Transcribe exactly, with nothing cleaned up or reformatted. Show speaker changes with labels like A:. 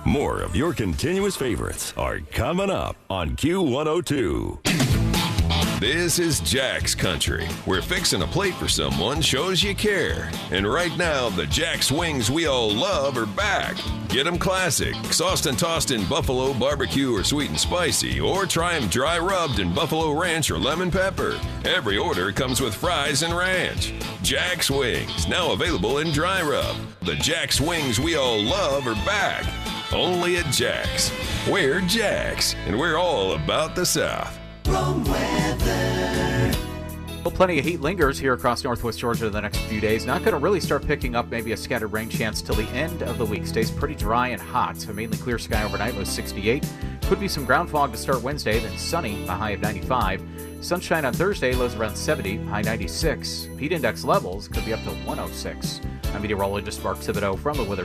A: More of your continuous favorites are coming up on Q one oh two.
B: This is Jack's Country, where fixing a plate for someone shows you care. And right now, the Jack's wings we all love are back. Get them classic, sauced and tossed in buffalo, barbecue, or sweet and spicy, or try them dry rubbed in buffalo ranch or lemon pepper. Every order comes with fries and ranch. Jack's Wings, now available in dry rub. The Jack's wings we all love are back. Only at Jack's. We're Jack's, and we're all about the South.
C: Wrong weather.
D: Well, plenty of heat lingers here across northwest Georgia the next few days. Not going to really start picking up, maybe a scattered rain chance till the end of the week. Stays pretty dry and hot. So mainly clear sky overnight, low sixty-eight. Could be some ground fog to start Wednesday, then sunny, a high of ninety-five. Sunshine on Thursday, lows around seventy, high ninety-six. Heat index levels could be up to one oh six. I'm meteorologist Mark Thibodeau from the Weather